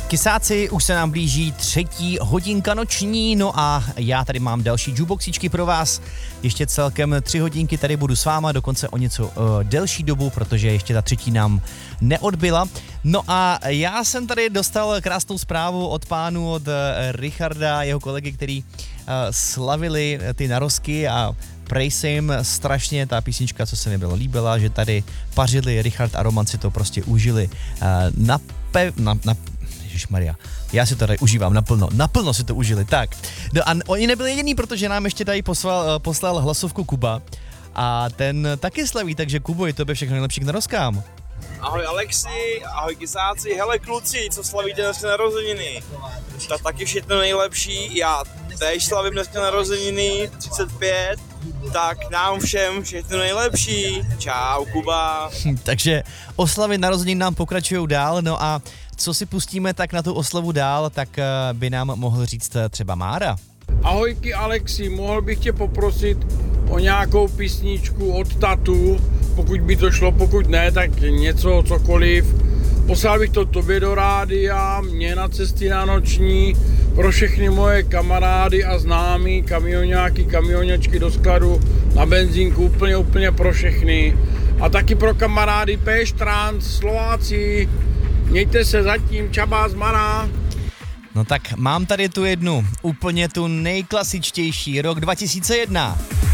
Kysáci, už se nám blíží 3. hodinka noční, no a já tady mám další jukeboxíčky pro vás. Ještě celkem 3 hodinky tady budu s váma, dokonce o něco delší dobu, protože ještě ta 3. nám neodbyla. No a já jsem tady dostal krásnou zprávu od pánu, od Richarda, jeho kolegy, který slavili ty narozky a prej se jim strašně ta písnička, co se mi bylo líbila, že tady pařili, Richard a Roman si to prostě užili Ježišmarja, já si to tady užívám naplno si to užili, tak. No a oni nebyli jediný, protože nám ještě tady poslal hlasovku Kuba a ten taky slaví, takže Kubo, je tobě všechno nejlepší k narozkám. Ahoj Alexi, ahoj Kysáci, hele kluci, co slavíte dneska narozeniny? Tak taky všechno nejlepší, já též slavím dneska narozeniny, 35, tak nám všem všechno nejlepší, čau Kuba. Takže oslavy narozenin nám pokračují dál, no a co si pustíme tak na tu oslavu dál, tak by nám mohl říct třeba Mára. Ahojky Alexi, mohl bych tě poprosit o nějakou písničku od Tatu, pokud by to šlo, pokud ne, tak něco, cokoliv. Poslal bych to tobě do rádia, mě na cesty na noční, pro všechny moje kamarády a známí, kamionáky, kamioněčky do skladu, na benzínku, úplně pro všechny. A taky pro kamarády Peš Trans, Slováci, mějte se zatím, čabá z Mana. No tak mám tady tu jednu, úplně tu nejklasičtější, rok 2001.